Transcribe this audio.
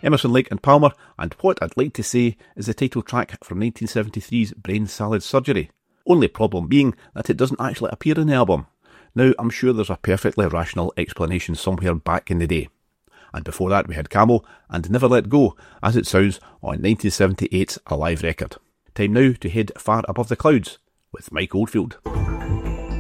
Emerson, Lake and Palmer, and What I'd Like to Say is the title track from 1973's Brain Salad Surgery. Only problem being that it doesn't actually appear in the album. Now, I'm sure there's a perfectly rational explanation somewhere back in the day. And before that we had Camel and Never Let Go, as it sounds on 1978's Alive record. Time now to head far above the clouds with Mike Oldfield.